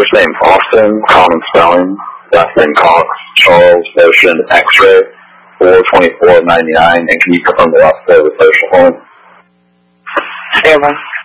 First name Austin, common spelling. Last name Cox, Charles, Motion, X-ray, 42499. And can you confirm the last four of the social home? Stanley.